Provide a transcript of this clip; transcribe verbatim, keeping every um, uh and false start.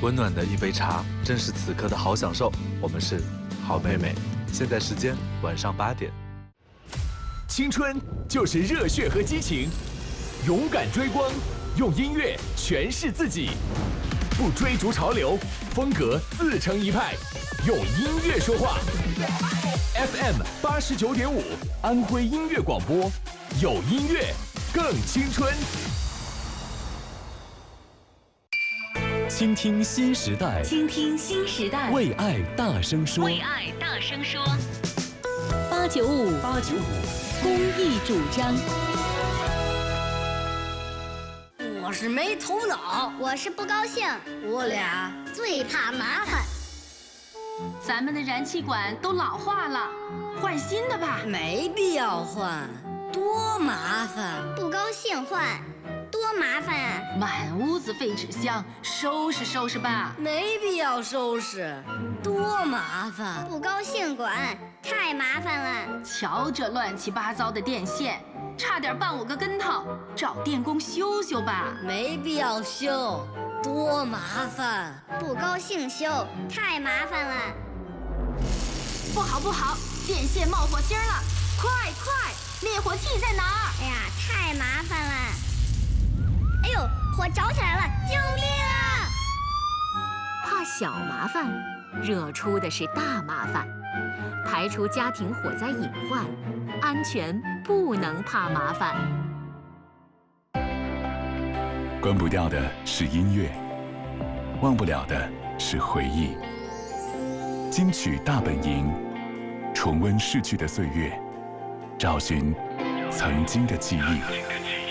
温暖的一杯茶，正是此刻的好享受。我们是好妹妹，现在时间晚上八点。 青春就是热血和激情，勇敢追光，用音乐诠释自己，不追逐潮流，风格自成一派，用音乐说话。F M 八十九点五，安徽音乐广播，有音乐更青春。 倾听新时代， 倾听新时代， 为爱大声说， 为爱大声说。八九五，八九五，公益主张。 我是没头脑， 我是不高兴， 我俩最怕麻烦。 咱们的燃气管都老化了，换新的吧。 没必要换，多麻烦。 不高兴换，多麻烦啊！ 满屋子废纸箱，收拾收拾吧。 没必要收拾，多麻烦。 不高兴管，太麻烦了。 瞧这乱七八糟的电线，差点绊我个跟头，找电工修修吧。 没必要修，多麻烦。 不高兴修，太麻烦了。 不好不好，电线冒火星了，快快，灭火器在哪儿？ 哎呀，太麻烦了。哎呦，火着起来了，救命啊！ 怕小麻烦，惹出的是大麻烦。排除家庭火灾隐患，安全不能怕麻烦。 关不掉的是音乐，忘不了的是回忆。金曲大本营，重温逝去的岁月，找寻曾经的记忆。